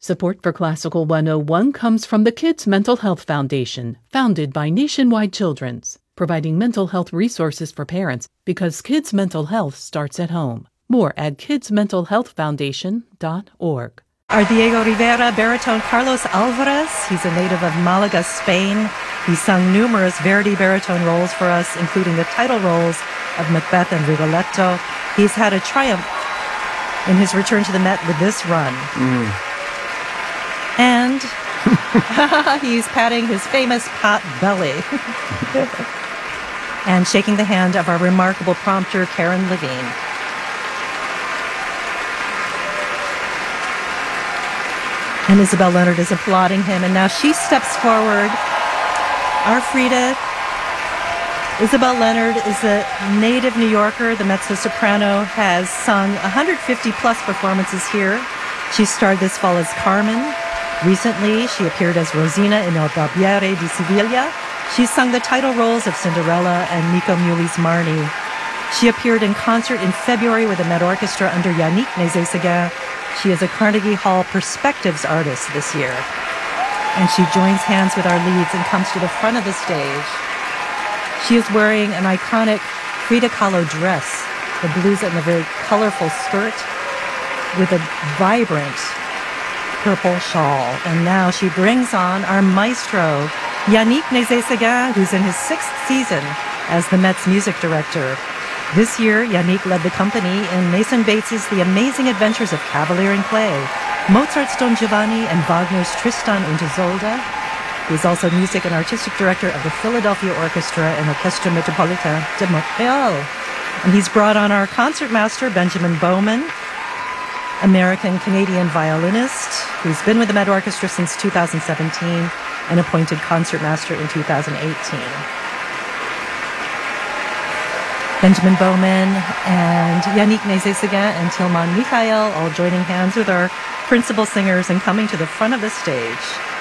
Support for Classical 101 comes from the Kids Mental Health Foundation, founded by Nationwide Children's, providing mental health resources for parents because kids' mental health starts at home. More at kidsmentalhealthfoundation.org. Our Diego Rivera baritone Carlos Alvarez. He's a native of Malaga, Spain. He's sung numerous Verdi baritone roles for us, including the title roles of Macbeth and Rigoletto. He's had a triumph in his return to the Met with this run. And he's patting his famous pot belly and shaking the hand of our remarkable prompter, Karen Levine. And Isabel Leonard is applauding him, and now she steps forward. Our Frida, Isabel Leonard, is a native New Yorker. The mezzo-soprano has sung 150-plus performances here. She starred this fall as Carmen. Recently, she appeared as Rosina in El Barbiere di Siviglia. She's sung the title roles of Cinderella and Nico Muhly's Marnie. She appeared in concert in February with the Met Orchestra under Yannick Nézet-Séguin. She is a Carnegie Hall Perspectives artist this year. And she joins hands with our leads and comes to the front of the stage. She is wearing an iconic Frida Kahlo dress, the blues and a very colorful skirt with a vibrant purple shawl. And now she brings on our maestro, Yannick Nézet-Séguin, who's in his 6th season as the Met's music director. This year, Yannick led the company in Mason Bates's The Amazing Adventures of Cavalier and Clay, Mozart's Don Giovanni, and Wagner's Tristan und Isolde. He's also music and artistic director of the Philadelphia Orchestra and Orchestre Metropolitain de Montreal. And he's brought on our concertmaster, Benjamin Bowman, American-Canadian violinist, who's been with the Met Orchestra since 2017 and appointed concertmaster in 2018. Benjamin Bowman and Yannick Nézet-Séguin and Tilman Mikhail all joining hands with our principal singers and coming to the front of the stage.